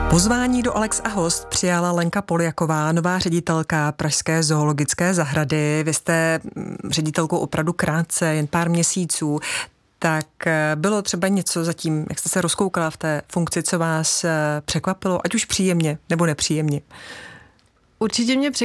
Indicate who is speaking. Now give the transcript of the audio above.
Speaker 1: Pozvání do Alex a host přijala Lenka Poljaková, nová ředitelka Pražské zoologické zahrady. Vy jste ředitelkou opravdu krátce, jen pár měsíců. Tak bylo třeba něco zatím, jak jste se rozkoukala v té funkci, co vás překvapilo, ať už příjemně nebo nepříjemně?
Speaker 2: Určitě mě